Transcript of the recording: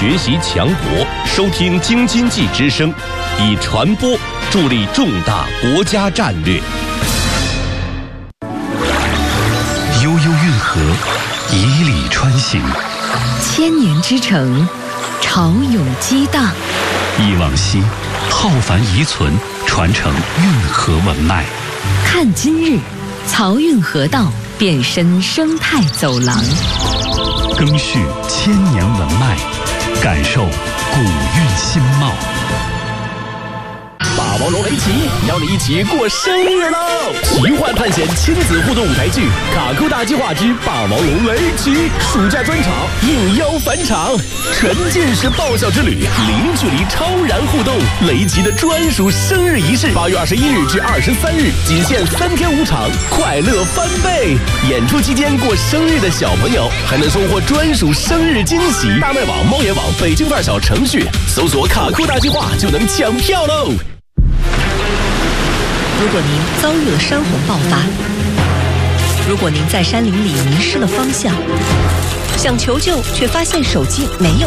学习强国，收听京津冀之声，以传播助力重大国家战略。 悠悠运河，以礼穿行； 千年之城，潮涌激荡。 忆往昔，浩繁遗存，传承运河文脉。 看今日，漕运河道变身生态走廊， 更续千年文脉，感受古韵新貌。 霸王龙雷奇邀你一起过生日喽！奇幻探险亲子互动舞台剧《卡酷大计划之霸王龙雷奇》暑假专场应邀返场，沉浸式爆笑之旅，零距离超燃互动，雷奇的专属生日仪式，8月21日至23日，仅限3天5场，快乐翻倍！演出期间过生日的小朋友还能收获专属生日惊喜。大麦网、猫眼网、北京范儿小程序搜索“卡酷大计划”就能抢票喽！ 如果您遭遇了山洪爆发，如果您在山林里迷失了方向，想求救却发现手机没有